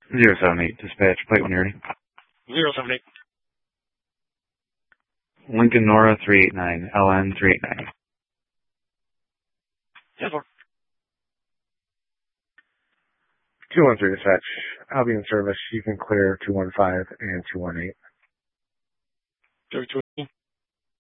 078, dispatch, plate when you're ready. 078. Lincoln Nora 389, LN 389. 10-4. 213 dispatch. I'll be in service. You can clear 215 and 218. 32.